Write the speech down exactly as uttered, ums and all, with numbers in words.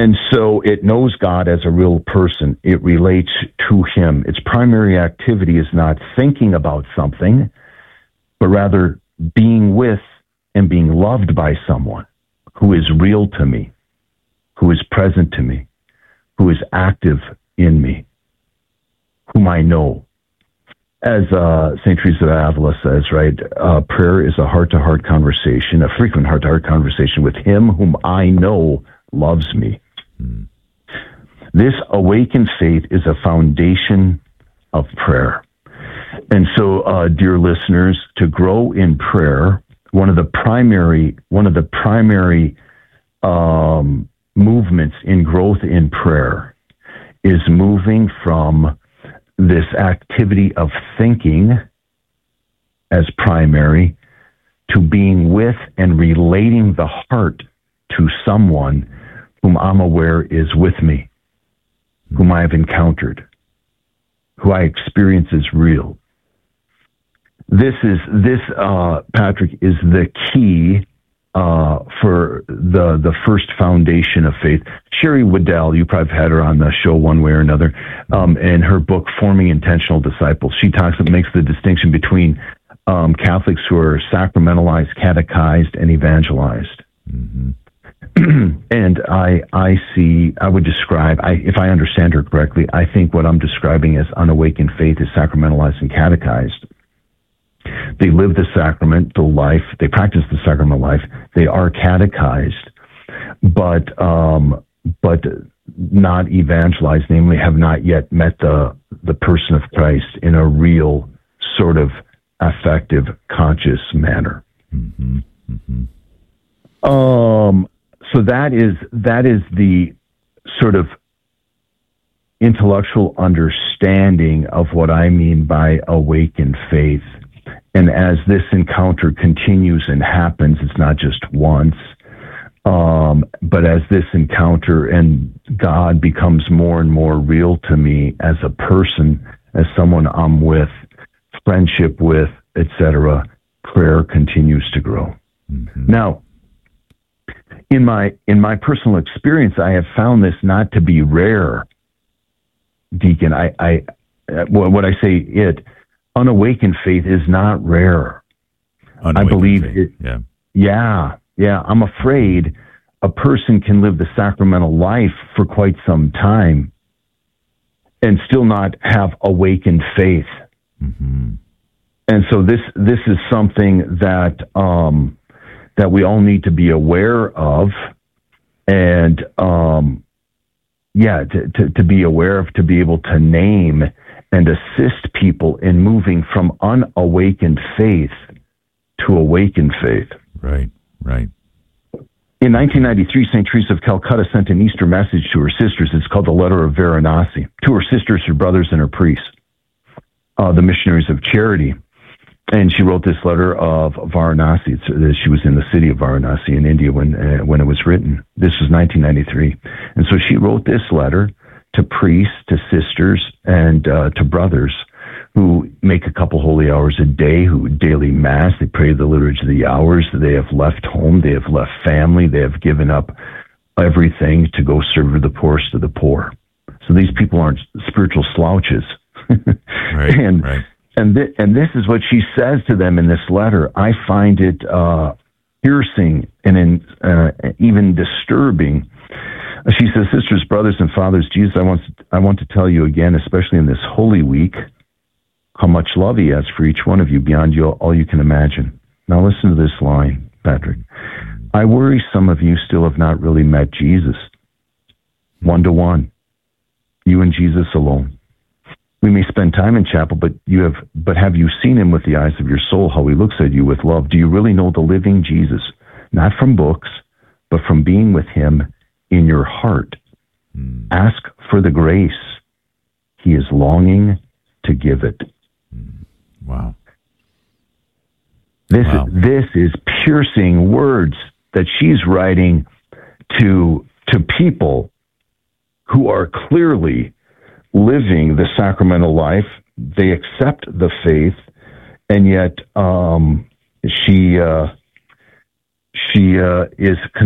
And so it knows God as a real person. It relates to him. Its primary activity is not thinking about something, but rather being with and being loved by someone who is real to me, who is present to me, who is active in me, whom I know. As uh, Saint Teresa of Avila says, right, uh, prayer is a heart-to-heart conversation, a frequent heart-to-heart conversation with him whom I know loves me. Mm. This awakened faith is a foundation of prayer. And so, uh, dear listeners, to grow in prayer, one of the primary, one of the primary um, movements in growth in prayer is moving from this activity of thinking as primary to being with and relating the heart to someone whom I'm aware is with me, whom I have encountered, who I experience as real. This is, this, uh, Patrick, is the key uh, for the the first foundation of faith. Sherry Waddell, you probably had her on the show one way or another, um, in her book, Forming Intentional Disciples. She talks, it makes the distinction between um, Catholics who are sacramentalized, catechized, and evangelized. Mm-hmm. And I I see, I would describe, I, if I understand her correctly, I think what I'm describing as unawakened faith is sacramentalized and catechized. They live the sacramental life, they practice the sacramental life, they are catechized, but um, but not evangelized, namely have not yet met the, the person of Christ in a real sort of affective, conscious manner. Mm-hmm. Mm-hmm. Um, so that is that is the sort of intellectual understanding of what I mean by awakened faith. And as this encounter continues and happens, it's not just once, um, but as this encounter and God becomes more and more real to me as a person, as someone I'm with, friendship with, et cetera, prayer continues to grow. Mm-hmm. Now, in my in my personal experience, I have found this not to be rare, Deacon. I, I what I say it. Unawakened faith is not rare. Unawakened I believe faith. it. Yeah. Yeah. Yeah. I'm afraid a person can live the sacramental life for quite some time and still not have awakened faith. Mm-hmm. And so this, this is something that, um, that we all need to be aware of and, um, yeah, to, to, to be aware of, to be able to name and assist people in moving from unawakened faith to awakened faith. Right, right. In nineteen ninety-three, Saint Teresa of Calcutta sent an Easter message to her sisters. It's called the Letter of Varanasi, to her sisters, her brothers, and her priests, uh, the missionaries of charity. And she wrote this letter of Varanasi. It's, uh, she was in the city of Varanasi in India when uh, when it was written. This was nineteen ninety-three. And so she wrote this letter to priests, to sisters, and uh, to brothers who make a couple holy hours a day, who daily mass, they pray the liturgy of the hours, they have left home, they have left family, they have given up everything to go serve the poorest of the poor. So these people aren't spiritual slouches. Right, and right. and, th- and this is what she says to them in this letter. I find it uh, piercing and in, uh, even disturbing. She says, sisters, brothers, and fathers, Jesus, I want, to, I want to tell you again, especially in this Holy Week, how much love he has for each one of you beyond you, all you can imagine. Now listen to this line, Patrick. I worry some of you still have not really met Jesus. One to one. You and Jesus alone. We may spend time in chapel, but you have, but have you seen him with the eyes of your soul, how he looks at you with love? Do you really know the living Jesus? Not from books, but from being with him in your heart. Mm. Ask for the grace. He is longing to give it. Mm. Wow. This wow. is this is piercing words that she's writing to to people who are clearly living the sacramental life. They accept the faith, and yet um, she uh, she uh, is. Con-